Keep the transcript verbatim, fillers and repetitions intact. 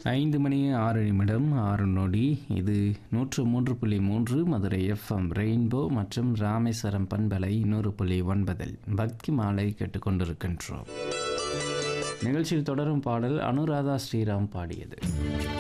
ஐந்து மணி ஆறு நிமிடம் ஆறு நொடி. இது நூற்று மூன்று புள்ளி மூன்று மதுரை எஃப்எம் ரெயின்போ மற்றும் ராமேஸ்வரம் பண்பலை நூறு புள்ளி ஒன்பதில் பக்தி மாலை கேட்டுக்கொண்டிருக்கின்றோம். நிகழ்ச்சியில் தொடரும் பாடல் அனுராதா ஸ்ரீராம் பாடியது.